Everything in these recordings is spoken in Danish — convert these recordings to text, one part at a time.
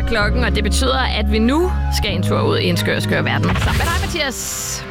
klokken, og det betyder, at vi nu skal en tur ud i en skør verden. Sammen med dig, Mathias.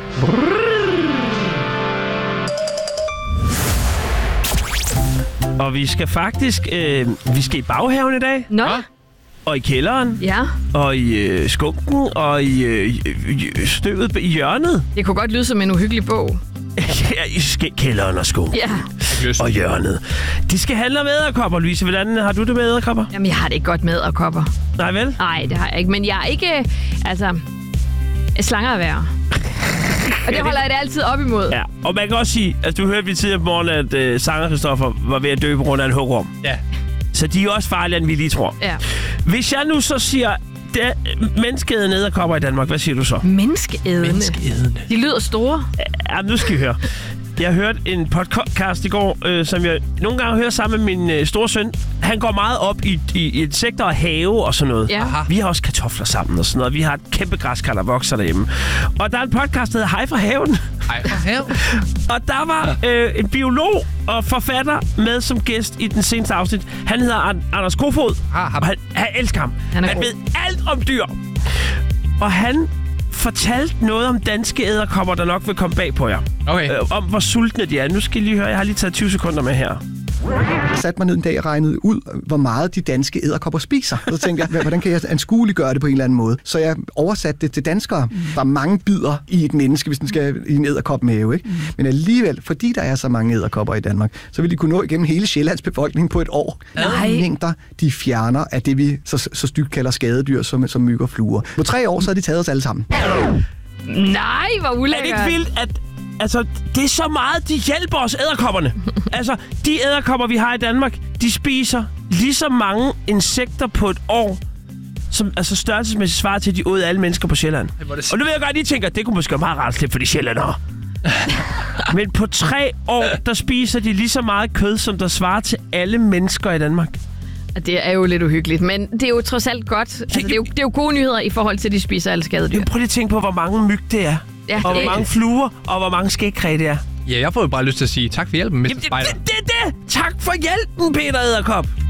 Og vi skal faktisk vi skal i baghaven i dag. Nå. Og i kælderen. Ja. Og i skunken. Og i støvet i hjørnet. Det kunne godt lyde som en uhyggelig bog. Ja, i kælderen og skunken. Ja. Og hjørnet. De skal handle med edderkopper, Louise. Hvordan har du det med edderkopper? Jamen, jeg har det ikke godt med edderkopper. Nej, vel? Nej, det har jeg ikke. Men jeg er ikke... slanger er værre. Og det holder jeg det altid op imod. Ja, og man kan også sige, du hørte vi tidligere på morgen, at sanger Christoffer var ved at dø på grund af en hugorm. Ja. Så de er også farligere, end vi lige tror. Ja. Hvis jeg nu så siger, menneskeædende edderkopper i Danmark, hvad siger du så? Menneskeædende? De lyder store. Ja, nu skal vi høre. Jeg hørte en podcast i går, som jeg nogle gange hører sammen med min store søn. Han går meget op i insekter og have og sådan noget. Ja. Vi har også kartofler sammen og sådan noget. Vi har et kæmpe græskar, der vokser derhjemme. Og der er en podcast, der hedder Hej fra haven. Hej fra haven. Og der var en biolog og forfatter med som gæst i den seneste afsnit. Han hedder Anders Kofod. Og han elsker ham. Han ved alt om dyr. Og han fortalte noget om danske edderkopper, der nok vil komme bag på jer. Okay. Om hvor sultne de er. Nu skal I lige høre, jeg har lige taget 20 sekunder med her. Jeg satte mig ned en dag og regnede ud, hvor meget de danske edderkopper spiser. Så tænkte jeg, hvordan kan jeg anskueliggøre det på en eller anden måde? Så jeg oversatte det til danskere. Der er mange bidder i et menneske, hvis den skal i en edderkopmave, ikke? Men alligevel, fordi der er så mange edderkopper i Danmark, så vil de kunne nå igennem hele Sjællands befolkning på et år. Mængder, de fjerner af det, vi så stygt kalder skadedyr, som myg og fluer. På 3 år, så har de taget os alle sammen. Nej, hvor ulækkert. Er det ikke vildt, at det er så meget, de hjælper os, edderkopperne. De edderkopper, vi har i Danmark, de spiser lige så mange insekter på et år, som størrelsesmæssigt svarer til, de åd alle mennesker på Sjælland. Og nu ved jeg godt, at I tænker, at det kunne måske være meget rart slippe for de sjællændere. Men på 3 år, der spiser de lige så meget kød, som der svarer til alle mennesker i Danmark. Det er jo lidt uhyggeligt, men det er jo trods alt godt. Det er jo gode nyheder i forhold til, at de spiser alle skadedyr. Prøv lige at tænke på, hvor mange myg det er. Ja, og hvor mange fluer, og hvor mange skægkræ det er. Ja, jeg får jo bare lyst til at sige tak for hjælpen, Mr. Spider. Det! Tak for hjælpen, Peter Edderkop!